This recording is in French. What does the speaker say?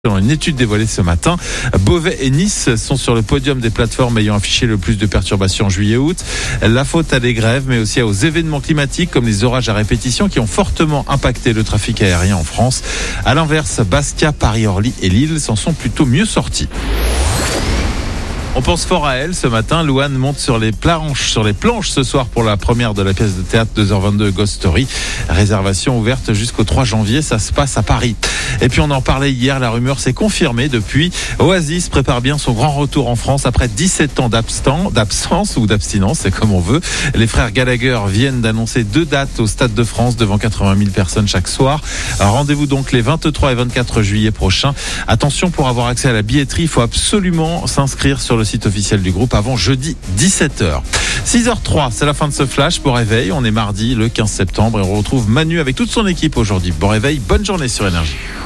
Dans une étude dévoilée ce matin, Beauvais et Nice sont sur le podium des plateformes ayant affiché le plus de perturbations en juillet-août. La faute à des grèves, mais aussi aux événements climatiques comme les orages à répétition qui ont fortement impacté le trafic aérien en France. À l'inverse, Bastia, Paris-Orly et Lille s'en sont plutôt mieux sortis. On pense fort à elle ce matin. Louane monte sur les planches ce soir pour la première de la pièce de théâtre 2h22 Ghost Story. Réservation ouverte jusqu'au 3 janvier. Ça se passe à Paris. Et puis on en parlait hier. La rumeur s'est confirmée depuis. Oasis prépare bien son grand retour en France après 17 ans d'absence ou d'abstinence, c'est comme on veut. Les frères Gallagher viennent d'annoncer 2 dates au Stade de France devant 80 000 personnes chaque soir. Rendez-vous donc les 23 et 24 juillet prochains. Attention, pour avoir accès à la billetterie, il faut absolument s'inscrire sur le site officiel du groupe avant jeudi 17h. 6h03, c'est la fin de ce flash. Bon réveil, on est mardi le 15 septembre et on retrouve Manu avec toute son équipe aujourd'hui. Bon réveil, bonne journée sur Énergie.